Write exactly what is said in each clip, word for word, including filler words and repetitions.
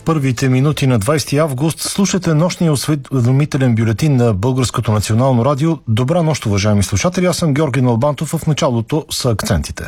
първите минути на двайсети август слушате нощния осведомителен бюлетин на Българското национално радио. Добра нощ, уважаеми слушатели. Аз съм Георги Налбантов. В началото са акцентите.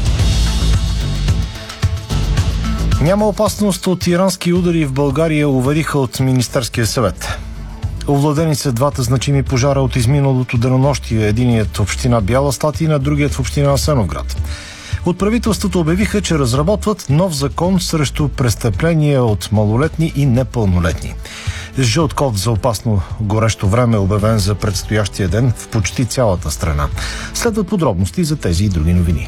Няма опасност от ирански удари в България, увериха от Министерския съвет. Овладени са двата значими пожара от изминалото денонощие. Единият в община Бяла Слатина, другият в община Асеновград. От правителството обявиха, че разработват нов закон срещу престъпления от малолетни и непълнолетни. Жълт код за опасно горещо време е обявен за предстоящия ден в почти цялата страна. Следват подробности за тези и други новини.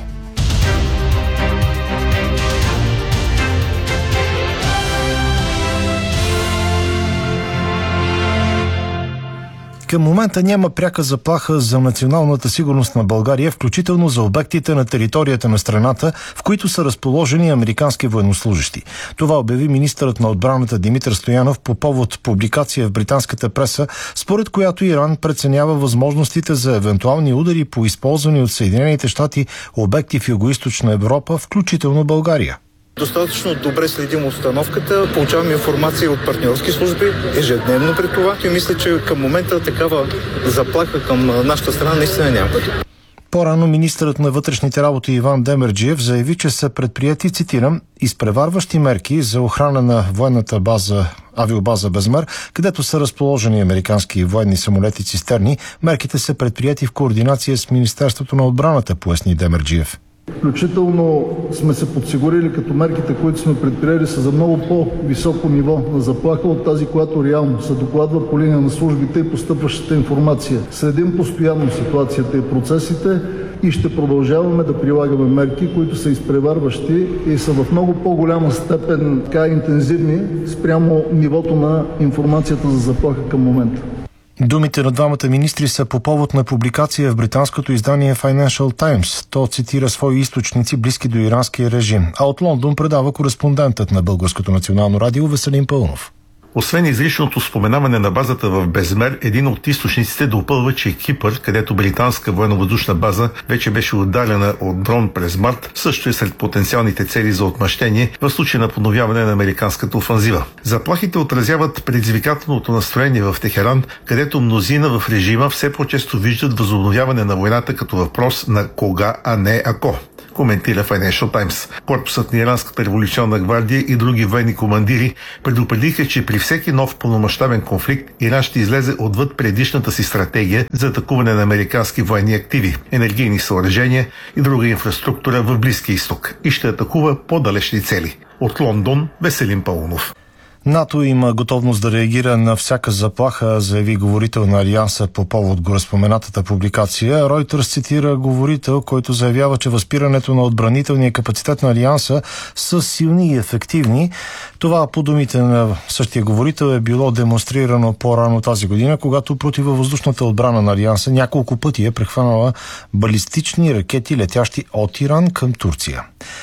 Към момента няма пряка заплаха за националната сигурност на България, включително за обектите на територията на страната, в които са разположени американски военнослужещи. Това обяви министърът на отбраната Димитър Стоянов по повод публикация в британската преса, според която Иран преценява възможностите за евентуални удари по използвани от Съединените щати обекти в Югоизточна Европа, включително България. Достатъчно добре следим обстановката, получаваме информация от партньорски служби ежедневно при това и мисля, че към момента такава заплаха към нашата страна наистина няма. По-рано министърът на вътрешните работи Иван Демерджиев заяви, че са предприети, цитирам, изпреварващи мерки за охрана на военната база, авиобаза Безмер, където са разположени американски военни самолети цистерни. Мерките са предприети в координация с Министерството на отбраната, поясни Демерджиев. Включително сме се подсигурили, като мерките, които сме предприели, са за много по-високо ниво на заплаха от тази, която реално се докладва по линия на службите и постъпващата информация. Следим постоянно ситуацията и процесите и ще продължаваме да прилагаме мерки, които са изпреварващи и са в много по-голяма степен така интензивни спрямо нивото на информацията за заплаха към момента. Думите на двамата министри са по повод на публикация в британското издание Financial Times. То цитира свои източници, близки до иранския режим. А от Лондон предава кореспондентът на Българското национално радио Веселин Пълнов. Освен изричното споменаване на базата в Безмер, един от източниците допълва, че Кипър, където британска военновъздушна база вече беше ударена от дрон през март, също е сред потенциалните цели за отмъщение в случай на подновяване на американската офанзива. Заплахите отразяват предизвикателното настроение в Техеран, където мнозина в режима все по-често виждат възобновяване на войната като въпрос на кога, а не ако, коментира Financial Times. Корпусът на Иранската революционна гвардия и други военни командири предупредиха, че при всеки нов пълномащабен конфликт Иран ще излезе отвъд предишната си стратегия за атакуване на американски военни активи, енергийни съоръжения и друга инфраструктура в Близкия изток и ще атакува по-далечни цели. От Лондон Веселин Пълнов. НАТО има готовност да реагира на всяка заплаха, заяви говорител на Алианса по повод гореспоменатата публикация. Ройтерс цитира говорител, който заявява, че възпирането на отбранителния капацитет на Алианса са силни и ефективни. Това, по думите на същия говорител, е било демонстрирано по-рано тази година, когато противовъздушната отбрана на Алианса няколко пъти е прехванала балистични ракети, летящи от Иран към Турция.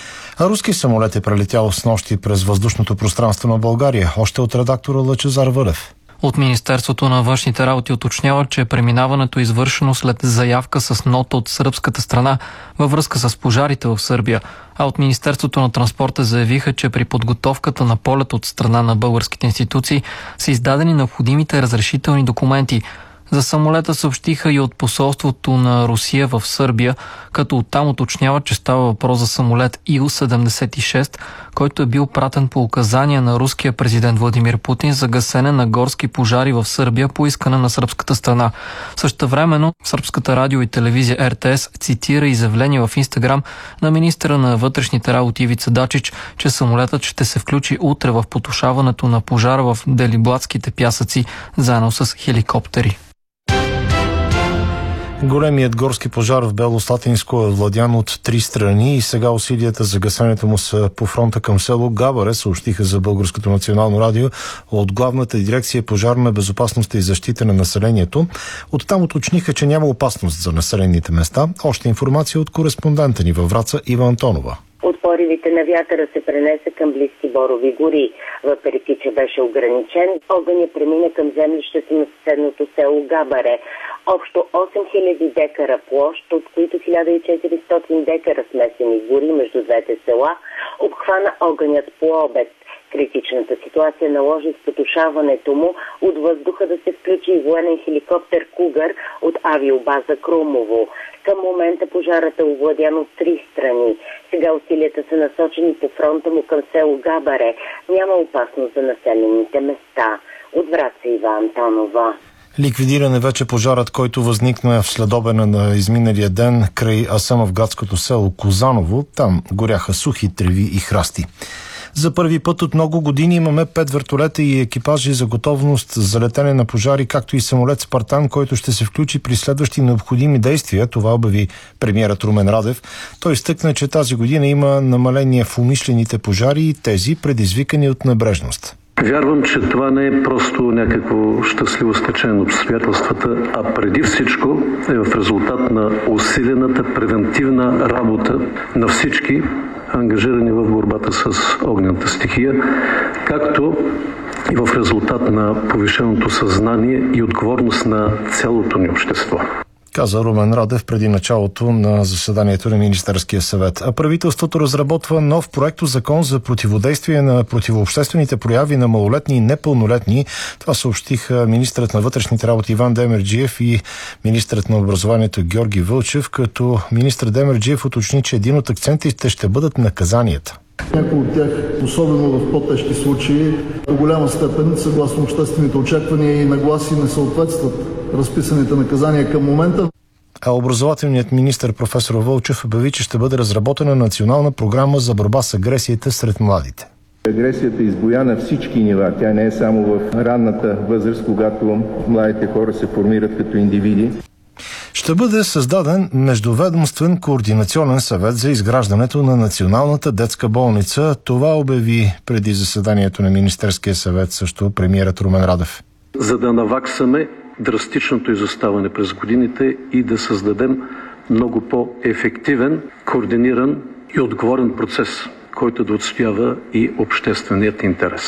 А руски самолет е прелетял снощи през въздушното пространство на България. Още от редактора Лъчезар Вълев. От Министерството на външните работи уточнява, че преминаването е извършено след заявка с нота от сръбската страна във връзка с пожарите в Сърбия. А от Министерството на транспорта заявиха, че при подготовката на полет от страна на българските институции са издадени необходимите разрешителни документи. За самолета съобщиха и от посолството на Русия в Сърбия, като оттам уточняват, че става въпрос за самолет Ил седемдесет и шест, който е бил пратен по указания на руския президент Владимир Путин за гасене на горски пожари в Сърбия по искане на сръбската страна. Същевременно сръбската радио и телевизия Ер Те Ес цитира изявление в Инстаграм на министъра на вътрешните работи Ивица Дачич, че самолетът ще се включи утре в потушаването на пожара в Делиблатските пясъци заедно с хеликоптери. Големият горски пожар в Бело Слатинско е владян от три страни и сега усилията за гасенето му са по фронта към село Габаре, съобщиха за Българското национално радио от Главната дирекция пожарна безопасност и защита на населението. Оттам уточниха, че няма опасност за населените места. Още информация от кореспондента ни във Враца Ива Антонова. От поривите на вятъра се пренесе към близки борови гори. Въпреки че беше ограничен, огъня премина към землището на съседното село Габаре. Общо осем хиляди декара площ, от които хиляда и четиристотин декара смесени гори между двете села, обхвана огънят по обед. Критичната ситуация наложи с потушаването му от въздуха да се включи и военен хеликоптер Кугър от авиобаза Крумово. Към момента пожарът е овладян от три страни. Сега усилията са насочени по фронта му към село Габаре. Няма опасност за населените места. От Враца Ива Антонова. Ликвидиран е вече пожарът, който възникна в следобена на изминалия ден край асамовградското село Козаново. Там горяха сухи треви и храсти. За първи път от много години имаме пет вертолета и екипажи за готовност за летене на пожари, както и самолет Спартан, който ще се включи при следващи необходими действия. Това обяви премиерът Румен Радев. Той изтъкна, че тази година има намаление в умишлените пожари и тези, предизвикани от небрежност. Вярвам, че това не е просто някакво щастливо стечение на обстоятелствата, а преди всичко е в резултат на усилената превентивна работа на всички, ангажирани в борбата с огнената стихия, както и в резултат на повишеното съзнание и отговорност на цялото ни общество. Каза Румен Радев преди началото на заседанието на Министерския съвет. А правителството разработва нов проектозакон за противодействие на противообществените прояви на малолетни и непълнолетни. Това съобщиха министърът на вътрешните работи Иван Демерджиев и министърът на образованието Георги Вълчев, като министър Демерджиев уточни, че един от акцентите ще бъдат наказанията. Някои от тях, особено в по-тежки случаи, до голяма степен, съгласно обществените очаквания и нагласи, не съответстват разписаните наказания към момента. А образователният министър професор Вълчев обяви, че ще бъде разработена национална програма за борба с агресията сред младите. Агресията избуя на всички нива. Тя не е само в ранната възраст, когато младите хора се формират като индивиди. Ще бъде създаден междуведомствен координационен съвет за изграждането на Националната детска болница. Това обяви преди заседанието на Министерския съвет също премиерът Румен Радев. За да наваксаме драстичното изоставане през годините и да създадем много по-ефективен, координиран и отговорен процес, който да отстоява и общественият интерес.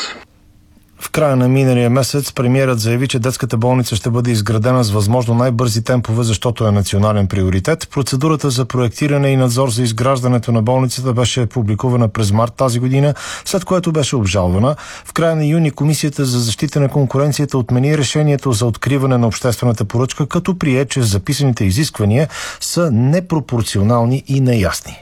В края на миналия месец премиерът заяви, че детската болница ще бъде изградена с възможно най-бързи темпове, защото е национален приоритет. Процедурата за проектиране и надзор за изграждането на болницата беше публикувана през март тази година, след което беше обжалвана. В края на юни Комисията за защита на конкуренцията отмени решението за откриване на обществената поръчка, като прие, че записаните изисквания са непропорционални и неясни.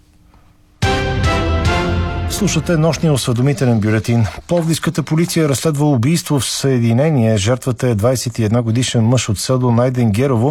Слушате нощния осведомителен бюлетин. Пловдивската полиция разследва убийство в Съединение. Жертвата е двадесет и една годишен мъж от село Найден Герово.